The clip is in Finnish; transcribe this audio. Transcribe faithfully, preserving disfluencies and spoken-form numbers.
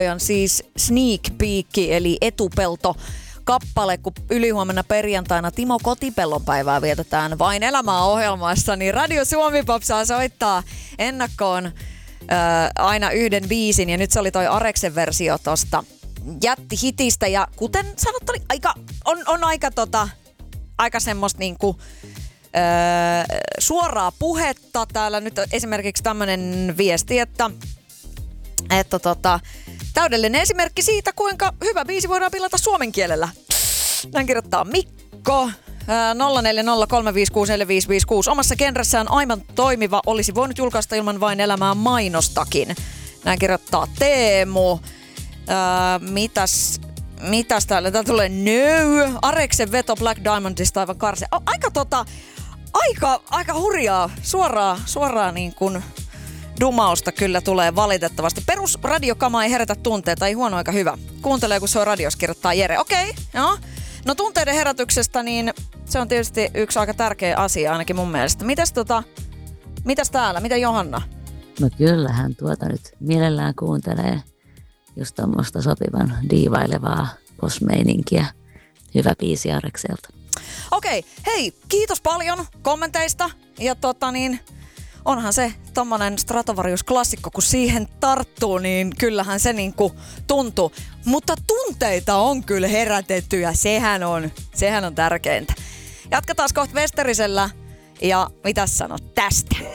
Siis sneak peek eli etupelto kappale, kun ylihuomenna perjantaina Timo Kotipellon päivää vietetään Vain elämää -ohjelmassa, niin Radio Suomi Pop saa soittaa ennakkoon ää, aina yhden biisin, ja nyt se oli toi Areksen versio tosta jättihitistä, ja kuten sanottu, niin aika, on, on aika, tota, aika semmoista niinku ää, suoraa puhetta. Täällä nyt on esimerkiksi tämmönen viesti, että, että tota, täydellinen esimerkki siitä, kuinka hyvä biisi voidaan pilata suomen kielellä. Näin kirjoittaa Mikko. nolla neljä nolla kolme viisi kuusi neljä viisi viisi kuusi. Omassa genressään aivan toimiva, olisi voinut julkaista ilman Vain elämää -mainostakin. Näin kirjoittaa Teemu. Ää, mitäs, mitäs täällä? Täällä tulee No. Areksen veto Black Diamondista aivan karse. O, aika tota, aika, aika hurjaa, suoraa, suoraa niin kuin dumausta kyllä tulee valitettavasti. Perusradiokama ei herätä tunteita, ei huono eikä hyvä. Kuuntelee, kun se on radios, kirjoittaa Jere. Okei, okay, joo. No tunteiden herätyksestä, niin se on tietysti yksi aika tärkeä asia ainakin mun mielestä. Mitäs, tota, mitäs täällä? Mitä Johanna? No kyllähän tuota nyt mielellään kuuntelee just tommoista sopivan diivailevaa boss-meininkiä. Hyvä biisi Arekselta. Okei, okay, hei, kiitos paljon kommenteista. Ja tota niin, onhan se tommonen Stratovarius-klassikko, kun siihen tarttuu, niin kyllähän se niinku tuntuu. Mutta tunteita on kyllä herätetty, ja sehän on, sehän on tärkeintä. Jatketaan kohta Westerisellä, ja mitäs sanot tästä?